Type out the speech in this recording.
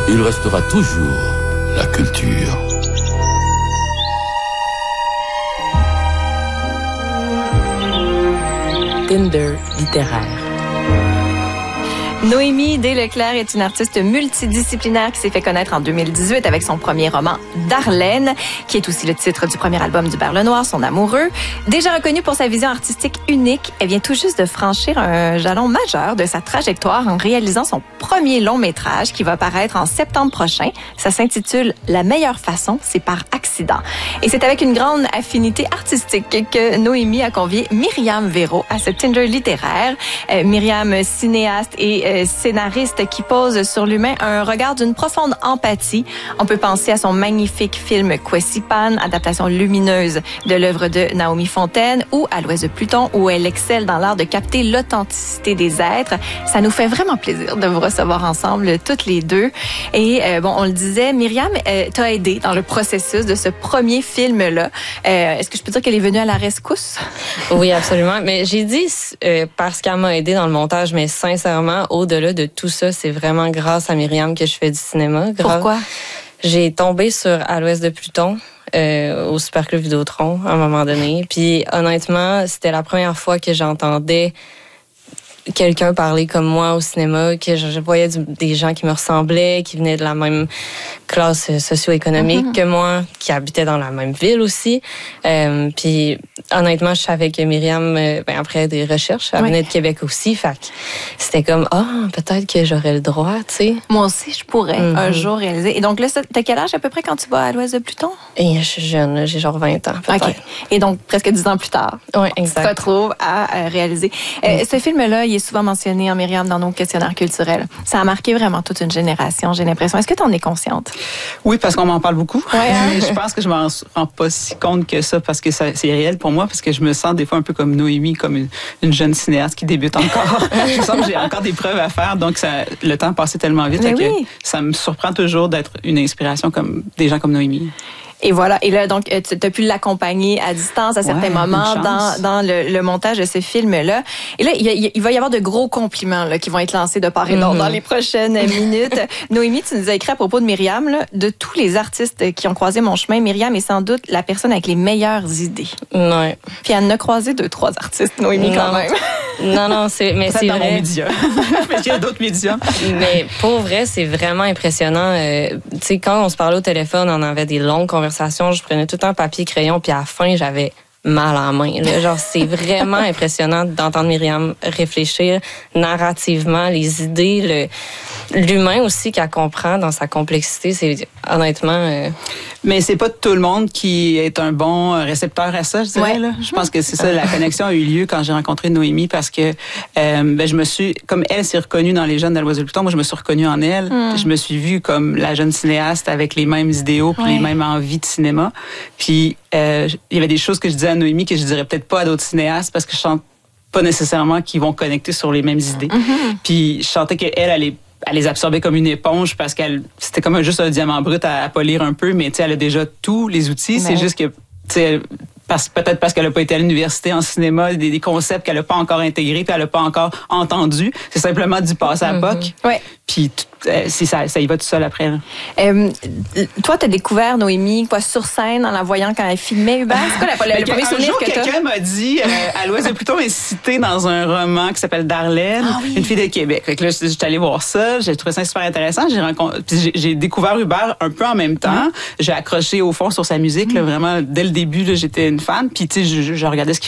il restera toujours la culture. Tinder littéraire. Noémie Desleclerc est une artiste multidisciplinaire qui s'est fait connaître en 2018 avec son premier roman Darlene, qui est aussi le titre du premier album d'Hubert Lenoir, son amoureux. Déjà reconnue pour sa vision artistique unique, elle vient tout juste de franchir un jalon majeur de sa trajectoire en réalisant son premier long métrage qui va paraître en septembre prochain. Ça s'intitule La meilleure façon, c'est par accident. Et c'est avec une grande affinité artistique que Noémie a convié Myriam Véro à ce Tinder littéraire. Myriam, cinéaste et scénariste qui pose sur l'humain un regard d'une profonde empathie. On peut penser à son magnifique film Kwesipan, adaptation lumineuse de l'œuvre de Naomi Fontaine, ou à l'Ouest de Pluton, où elle excelle dans l'art de capter l'authenticité des êtres. Ça nous fait vraiment plaisir de vous recevoir ensemble, toutes les deux. Et on le disait, Myriam t'a aidé dans le processus de ce premier film-là. Est-ce que je peux dire qu'elle est venue à la rescousse? Oui, absolument. Mais j'ai dit parce qu'elle m'a aidé dans le montage, mais sincèrement, au-delà de tout ça, c'est vraiment grâce à Myriam que je fais du cinéma. Pourquoi? J'ai tombé sur À l'Ouest de Pluton, au Super Club Vidéotron, à un moment donné. Puis honnêtement, c'était la première fois que j'entendais quelqu'un parler comme moi au cinéma, que je voyais des gens qui me ressemblaient, qui venaient de la même classe socio-économique que moi, qui habitaient dans la même ville aussi. Puis honnêtement, je savais que Myriam, après des recherches, elle venait de Québec aussi. Fait que c'était comme, peut-être que j'aurais le droit, tu sais. Moi aussi, je pourrais un jour réaliser. Et donc là, t'as quel âge à peu près quand tu vas à l'Ouest de Pluton? Et je suis jeune, là, j'ai genre 20 ans, peut-être. OK. Et donc, presque 10 ans plus tard, ouais, exact. tu te retrouves à réaliser. Ce film-là, il est souvent mentionné en Myriam dans nos questionnaires culturels. Ça a marqué vraiment toute une génération, j'ai l'impression. Est-ce que tu en es consciente? Oui, parce qu'on m'en parle beaucoup. Ouais, hein? Mais je pense que je m'en rends pas si compte que ça, parce que c'est réel pour moi, parce que je me sens des fois un peu comme Noémie, comme une jeune cinéaste qui débute encore. Je sens que j'ai encore des preuves à faire, donc le temps passait tellement vite que ça me surprend toujours d'être une inspiration comme des gens comme Noémie. Et voilà. Et là, donc, tu as pu l'accompagner à distance à certains moments dans le montage de ce film-là. Et là, il va y avoir de gros compliments là, qui vont être lancés de part et d'autre dans les prochaines minutes. Noémie, tu nous as écrit à propos de Myriam, là, de tous les artistes qui ont croisé mon chemin, Myriam est sans doute la personne avec les meilleures idées. Ouais. Puis elle en a croisé 2-3 artistes, Noémie, quand même. Non, c'est dans vrai. Mon média. Mais il y a d'autres médias. Mais pour vrai, c'est vraiment impressionnant. Tu sais, quand on se parlait au téléphone, on avait des longues conversations. Je prenais tout le temps papier, crayon, puis à la fin, j'avais mal en main. Là. Genre, c'est vraiment impressionnant d'entendre Myriam réfléchir narrativement, les idées, l'humain aussi qu'elle comprend dans sa complexité. C'est honnêtement... Mais c'est pas tout le monde qui est un bon récepteur à ça, je dirais. Là. Je pense que c'est ça, la connexion a eu lieu quand j'ai rencontré Noémie, parce que je me suis, comme elle s'est reconnue dans les jeunes de l'Oiseau de Pluton, moi je me suis reconnue en elle. Je me suis vue comme la jeune cinéaste avec les mêmes idéaux puis les mêmes envies de cinéma. Puis il y avait des choses que je disais à Noémie que je dirais peut-être pas à d'autres cinéastes, parce que je sens pas nécessairement qu'ils vont connecter sur les mêmes idées. Puis je sentais qu'elle les absorbait comme une éponge, parce qu'elle c'était comme juste un diamant brut à polir un peu, mais tu sais, elle a déjà tous les outils. C'est juste que, tu sais, peut-être parce qu'elle n'a pas été à l'université en cinéma, des concepts qu'elle n'a pas encore intégrés, puis elle n'a pas encore entendu. C'est simplement du passé à POC. Ouais. Puis ça y va tout seul après. Toi, tu as découvert Noémie sur scène en la voyant quand elle filmait Hubert? C'est quoi le premier souvenir que tu as? Quelqu'un m'a dit, à l'Ouest de Pluton est cité dans un roman qui s'appelle Darlene, une fille de Québec. Fait que là, j'étais allée voir ça, j'ai trouvé ça super intéressant. J'ai découvert Hubert un peu en même temps. J'ai accroché au fond sur sa musique, là, vraiment, dès le début, là, j'étais une fan. Puis, tu sais, je regardais ce qu'il